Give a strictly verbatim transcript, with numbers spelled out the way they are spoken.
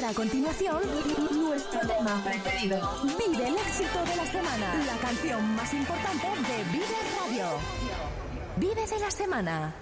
ahora a continuación, nuestro tema preferido. Vive el éxito de la semana. La canción más importante de Vive Radio. Vive de la semana.